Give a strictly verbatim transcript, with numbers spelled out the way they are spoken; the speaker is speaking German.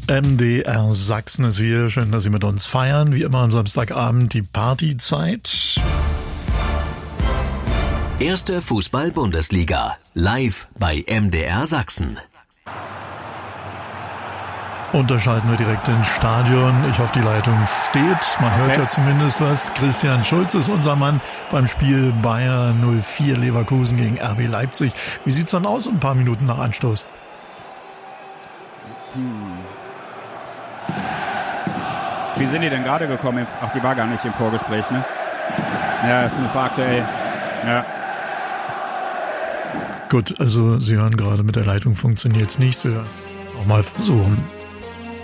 M D R Sachsen ist hier. Schön, dass Sie mit uns feiern. Wie immer am Samstagabend die Partyzeit. Erste Fußball-Bundesliga. Live bei M D R Sachsen. Und da schalten wir direkt ins Stadion. Ich hoffe, die Leitung steht. Man hört okay. ja zumindest was. Christian Schulz ist unser Mann beim Spiel Bayer null vier Leverkusen gegen R B Leipzig. Wie sieht's dann aus ein paar Minuten nach Anstoß? Hm. Wie sind die denn gerade gekommen? Ach, die war gar nicht im Vorgespräch, ne? Ja, stimmt, das war aktuell. Ja. Gut, also Sie hören gerade, mit der Leitung funktioniert es nicht. Wir werden es auch mal versuchen.